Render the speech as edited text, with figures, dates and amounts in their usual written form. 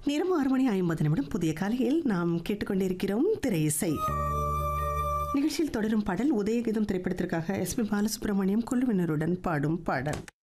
நேரம் 6:50 புதிய காலையில் நாம் கேட்டுக்கொண்டிருக்கிறோம் திரை இசை. நிகழ்ச்சியில் தொடரும் பாடல் உதயகீதம் திரைப்படத்திற்காக எஸ்.பி. பாலசுப்ரமணியம் குழுவினருடன் பாடும் பாடல்.